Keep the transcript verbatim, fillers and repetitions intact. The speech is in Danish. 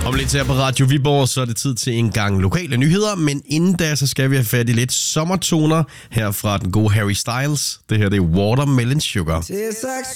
Om lidt her på Radio Viborg, så er det tid til en gang lokale nyheder, men inden da, så skal vi have fat i lidt sommertoner her fra den gode Harry Styles. Det her, det er Watermelon Sugar. Tastes like